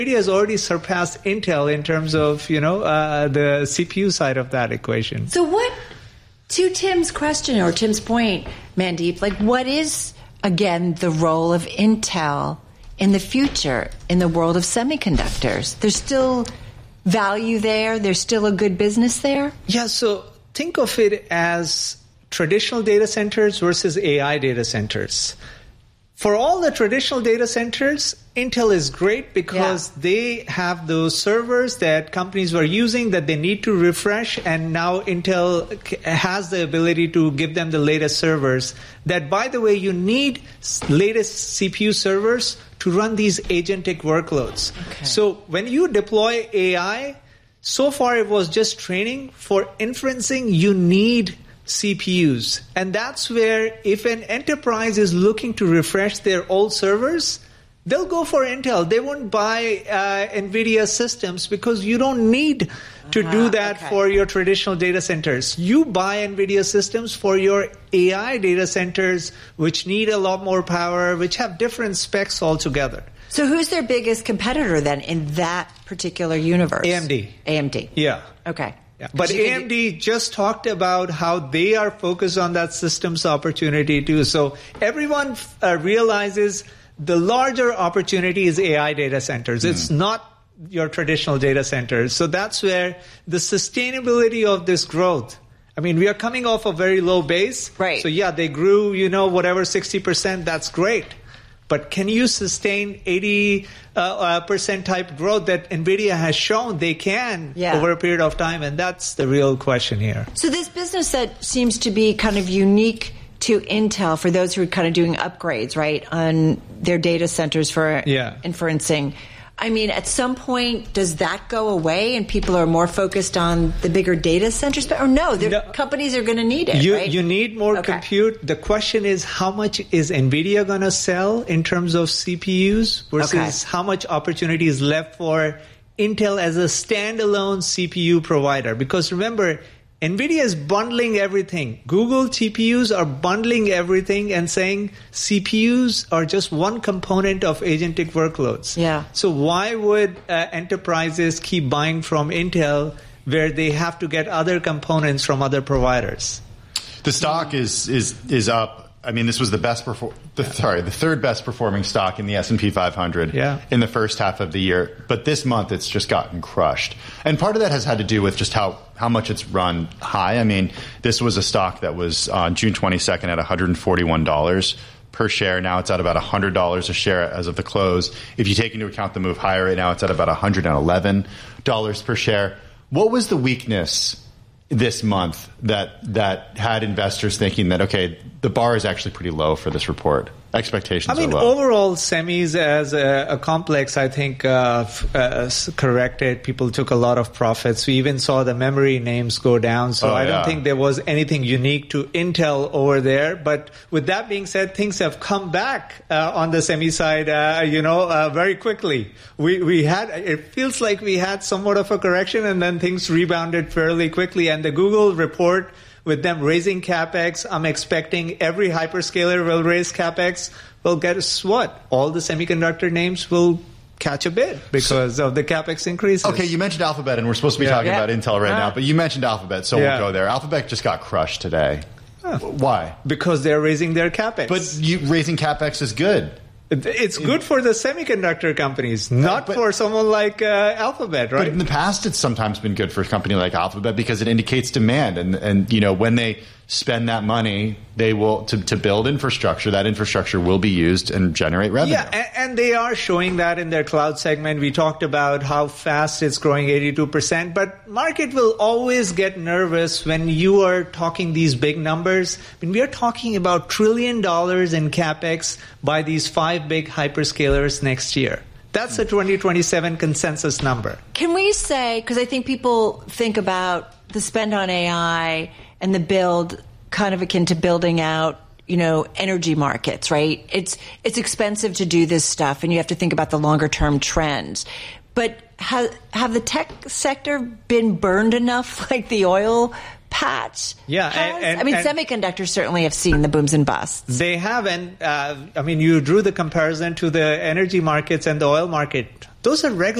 NVIDIA has already surpassed Intel in terms of, the CPU side of that equation. So what, to Tim's question or Tim's point, Mandeep, what is, again, the role of Intel in the future in the world of semiconductors? There's still value there? There's still a good business there? Yeah, so think of it as traditional data centers versus AI data centers. For all the traditional data centers, Intel is great because they have those servers that companies were using that they need to refresh, and now Intel has the ability to give them the latest servers that, by the way, you need latest CPU servers to run these agentic workloads. Okay. So when you deploy AI, so far it was just training. For inferencing, you need CPUs. And that's where if an enterprise is looking to refresh their old servers, they'll go for Intel. They won't buy NVIDIA systems because you don't need to do that for your traditional data centers. You buy NVIDIA systems for your AI data centers, which need a lot more power, which have different specs altogether. So who's their biggest competitor then in that particular universe? AMD. Yeah. Okay. Yeah. But AMD just talked about how they are focused on that systems opportunity too. So everyone realizes the larger opportunity is AI data centers. It's not your traditional data centers. So that's where the sustainability of this growth. I mean, we are coming off a very low base. Right. So yeah, they grew, 60%. That's great. But can you sustain 80% type growth that NVIDIA has shown they can over a period of time? And that's the real question here. So this business that seems to be kind of unique to Intel for those who are kind of doing upgrades, right, on their data centers for inferencing. I mean, at some point, does that go away and people are more focused on the bigger data centers? Or no, companies are going to need it, right? You need more compute. The question is, how much is NVIDIA going to sell in terms of CPUs versus how much opportunity is left for Intel as a standalone CPU provider? Because remember, NVIDIA is bundling everything. Google TPUs are bundling everything and saying CPUs are just one component of agentic workloads. Yeah. So why would enterprises keep buying from Intel where they have to get other components from other providers? The stock is up. I mean, this was the third best performing stock in the S&P 500 in the first half of the year. But this month, it's just gotten crushed. And part of that has had to do with just how much it's run high. I mean, this was a stock that was on June 22nd at $141 per share. Now it's at about $100 a share as of the close. If you take into account the move higher, right now it's at about $111 per share. What was the weakness this month that had investors thinking that, okay, the bar is actually pretty low for this report? Expectations are low. Overall, semis as a complex, I think, corrected. People took a lot of profits. We even saw the memory names go down. So I don't think there was anything unique to Intel over there. But with that being said, things have come back on the semi side, very quickly. It feels like we had somewhat of a correction, and then things rebounded fairly quickly. And the Google report, with them raising CapEx, I'm expecting every hyperscaler will raise CapEx. Well, guess what? All the semiconductor names will catch a bid because of the CapEx increases. Okay, you mentioned Alphabet, and we're supposed to be talking about Intel right now, but you mentioned Alphabet, so we'll go there. Alphabet just got crushed today. Why? Because they're raising their CapEx. But raising CapEx is good. It's good for the semiconductor companies, not for someone like Alphabet, right? But in the past, it's sometimes been good for a company like Alphabet because it indicates demand. And when they spend that money, they will to build infrastructure. That infrastructure will be used and generate revenue. Yeah, and they are showing that in their cloud segment. We talked about how fast it's growing, 82%. But market will always get nervous when you are talking these big numbers. I mean, we are talking about $1 trillion in CapEx by these 5 big hyperscalers next year. That's a 2027 consensus number. Can we say, because I think people think about the spend on AI and the build kind of akin to building out, energy markets, right? It's expensive to do this stuff, and you have to think about the longer term trends. But have the tech sector been burned enough like the oil patch? Yeah. And semiconductors certainly have seen the booms and busts. They have. And, you drew the comparison to the energy markets and the oil market. those are regular